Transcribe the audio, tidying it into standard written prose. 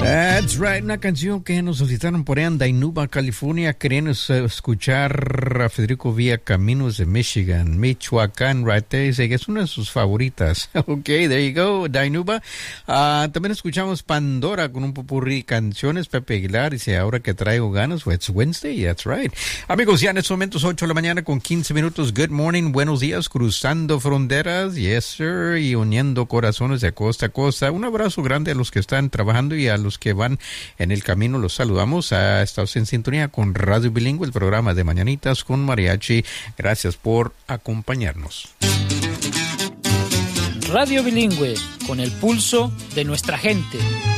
That's right, una canción que nos solicitaron por allá en Dainuba, California. Querían escuchar a Federico Villa, Caminos de Michigan, Michoacán, right there. Dice que es una de sus favoritas. Ok, there you go, Dainuba. También escuchamos Pandora con un popurrí de canciones. Pepe Aguilar dice, ahora que traigo ganas, it's Wednesday, that's right. Amigos, ya en estos momentos 8 de la mañana con 15 minutos. Good morning, buenos días, cruzando fronteras, yes sir, y uniendo corazones de costa a costa. Un abrazo grande a los que están trabajando y a los que van en el camino. Los saludamos. Estamos en sintonía con Radio Bilingüe, el programa de Mañanitas con Mariachi. Gracias por acompañarnos. Radio Bilingüe, con el pulso de nuestra gente.